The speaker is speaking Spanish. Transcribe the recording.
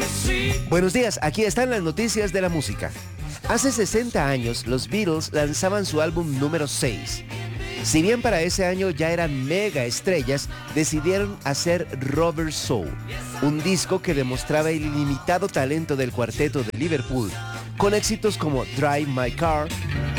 Buenos días, aquí están las noticias de la música. Hace 60 años, los Beatles lanzaban su álbum número 6. Si bien para ese año ya eran mega estrellas, decidieron hacer Rubber Soul, un disco que demostraba el ilimitado talento del cuarteto de Liverpool, con éxitos como Drive My Car,